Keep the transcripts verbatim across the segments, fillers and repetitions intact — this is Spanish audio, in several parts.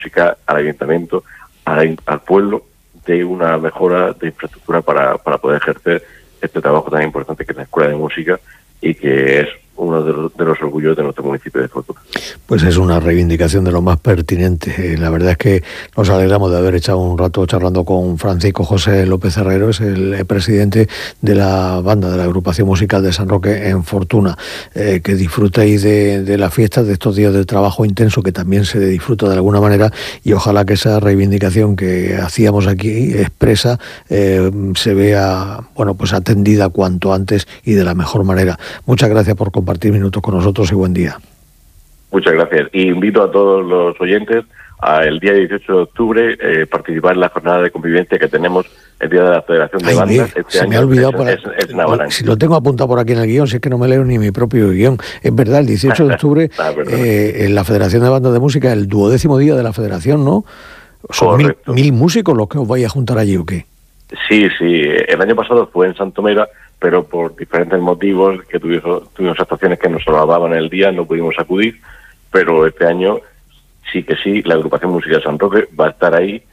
música, al ayuntamiento, al, al pueblo, de una mejora de infraestructura para, para poder ejercer este trabajo tan importante que es la Escuela de Música y que es uno de los, de los orgullos de nuestro municipio de Fortuna. Pues es una reivindicación de lo más pertinente. La verdad es que nos alegramos de haber echado un rato charlando con Francisco José López Herrero, es el presidente de la banda, de la agrupación musical de San Roque en Fortuna. Eh, que disfrutéis de, de las fiestas, de estos días de trabajo intenso, que también se disfruta de alguna manera, y ojalá que esa reivindicación que hacíamos aquí expresa eh, se vea, bueno, pues atendida cuanto antes y de la mejor manera. Muchas gracias por compartir minutos con nosotros y buen día. Muchas gracias. Y invito a todos los oyentes a el día dieciocho de octubre eh, participar en la jornada de convivencia que tenemos el día de la Federación de Ay, Bandas. Este se año me ha olvidado es, para... es, es Navarán. Si lo tengo apuntado por aquí en el guión, si es que no me leo ni mi propio guión. Es verdad, el dieciocho de octubre ah, eh, en la Federación de Bandas de Música, el duodécimo día de la Federación, ¿no? ¿Son mil, mil músicos los que os vais a juntar allí o qué? Sí, sí. El año pasado fue en Santomera, pero por diferentes motivos, que tuvimos, tuvimos actuaciones que nos sobraban el día, no pudimos acudir, pero este año sí que sí, la agrupación musical de San Roque va a estar ahí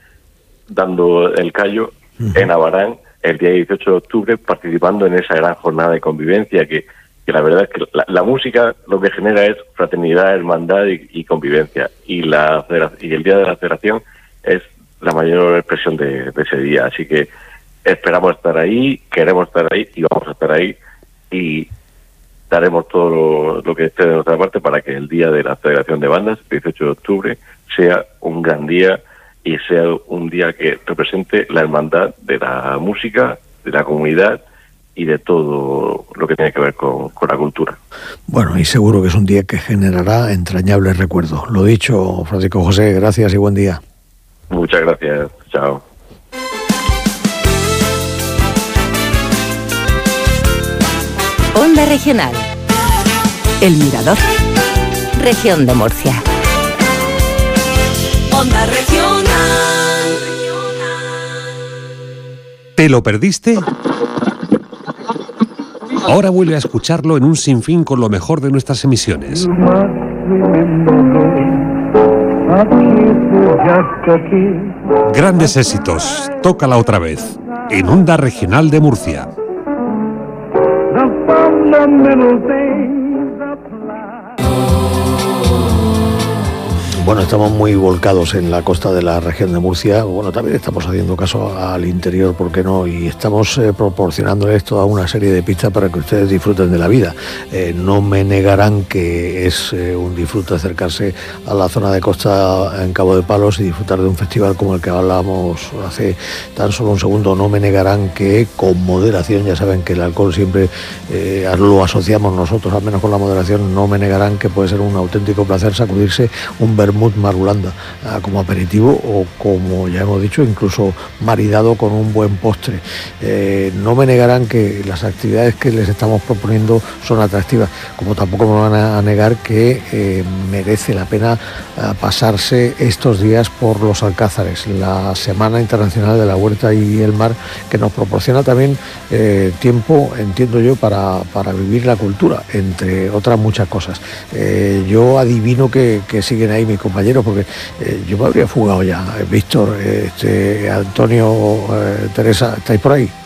dando el callo uh-huh. en Navarán el día dieciocho de octubre, participando en esa gran jornada de convivencia que, que la verdad es que la, la música lo que genera es fraternidad, hermandad y, y convivencia, y la y el día de la federación es la mayor expresión de, de ese día, así que esperamos estar ahí, queremos estar ahí y vamos a estar ahí y daremos todo lo, lo que esté de nuestra parte para que el día de la Federación de Bandas, dieciocho de octubre, sea un gran día y sea un día que represente la hermandad de la música, de la comunidad y de todo lo que tiene que ver con, con la cultura. Bueno, y seguro que es un día que generará entrañables recuerdos. Lo dicho, Francisco José, gracias y buen día. Muchas gracias, chao. Onda Regional. El Mirador. Región de Murcia. Onda Regional. ¿Te lo perdiste? Ahora vuelve a escucharlo en un sinfín con lo mejor de nuestras emisiones. Grandes éxitos. Tócala otra vez. En Onda Regional de Murcia. Bueno, estamos muy volcados en la costa de la región de Murcia. Bueno, también estamos haciendo caso al interior, ¿por qué no? Y estamos eh, proporcionándoles toda una serie de pistas para que ustedes disfruten de la vida. Eh, no me negarán que es eh, un disfrute acercarse a la zona de costa en Cabo de Palos y disfrutar de un festival como el que hablábamos hace tan solo un segundo. No me negarán que con moderación, ya saben que el alcohol siempre eh, lo asociamos nosotros, al menos con la moderación, no me negarán que puede ser un auténtico placer sacudirse un vermut Marulanda uh, como aperitivo o, como ya hemos dicho, incluso maridado con un buen postre. Eh, no me negarán que las actividades que les estamos proponiendo son atractivas, como tampoco me van a negar que eh, merece la pena uh, pasarse estos días por los Alcázares, la Semana Internacional de la Huerta y el Mar, que nos proporciona también eh, tiempo, entiendo yo, para, para vivir la cultura, entre otras muchas cosas. Eh, yo adivino que, que siguen ahí mis compañeros, porque eh, yo me habría fugado ya. Eh, Víctor, eh, este, Antonio, eh, Teresa, ¿estáis por ahí?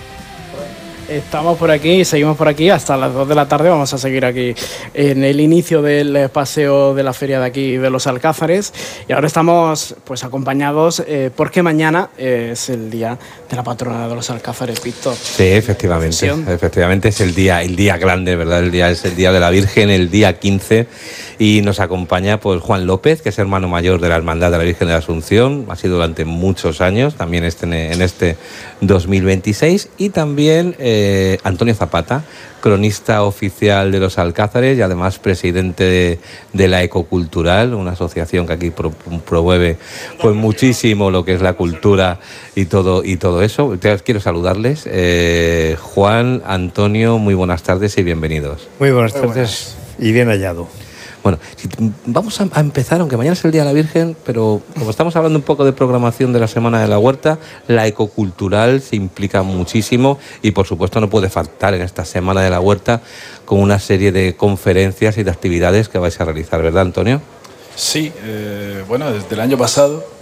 Estamos por aquí, seguimos por aquí hasta las dos de la tarde. Vamos a seguir aquí en el inicio del paseo de la feria de aquí de los Alcázares. Y ahora estamos pues acompañados eh, porque mañana eh, es el día de la patrona de los Alcázares, Víctor. Sí, efectivamente. Efectivamente es el día, el día grande, ¿verdad? El día es el día de la Virgen, el día quince. Y nos acompaña pues Juan López, que es hermano mayor de la Hermandad de la Virgen de la Asunción. Ha sido durante muchos años, también este, en este dos mil veintiséis. Y también eh, Antonio Zapata, cronista oficial de los Alcázares y además presidente de, de la Ecocultural, una asociación que aquí pro, promueve pues muchísimo lo que es la cultura y todo y todo eso. Quiero saludarles. Eh, Juan, Antonio, muy buenas tardes y bienvenidos. Muy buenas tardes y bien hallado. Bueno, vamos a empezar, aunque mañana es el Día de la Virgen, pero como estamos hablando un poco de programación de la Semana de la Huerta, la Ecocultural se implica muchísimo y por supuesto no puede faltar en esta Semana de la Huerta con una serie de conferencias y de actividades que vais a realizar, ¿verdad, Antonio? Sí, eh, bueno, desde el año pasado